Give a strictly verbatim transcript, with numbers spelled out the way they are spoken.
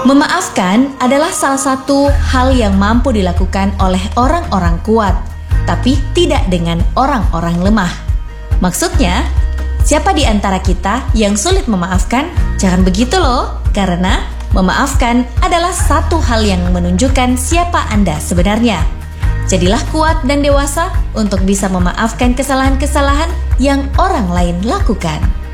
Memaafkan adalah salah satu hal yang mampu dilakukan oleh orang-orang kuat, tapi tidak dengan orang-orang lemah. Maksudnya, siapa di antara kita yang sulit memaafkan? Jangan begitu loh, karena memaafkan adalah satu hal yang menunjukkan siapa Anda sebenarnya. Jadilah kuat dan dewasa untuk bisa memaafkan kesalahan-kesalahan yang orang lain lakukan.